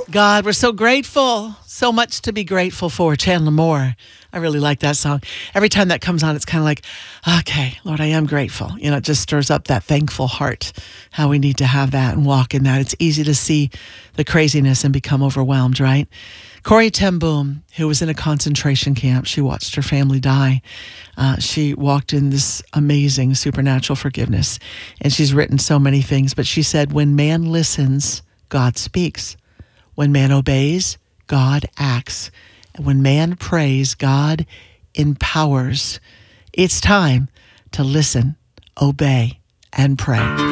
God, we're so grateful. So much to be grateful for. Chandler Moore. I really like that song. Every time that comes on, it's kind of like, okay, Lord, I am grateful. You know, it just stirs up that thankful heart, how we need to have that and walk in that. It's easy to see the craziness and become overwhelmed, right? Corrie ten Boom, who was in a concentration camp, she watched her family die. She walked in this amazing supernatural forgiveness, and she's written so many things. But she said, when man listens, God speaks. When man obeys, God acts. And when man prays, God empowers. It's time to listen, obey, and pray.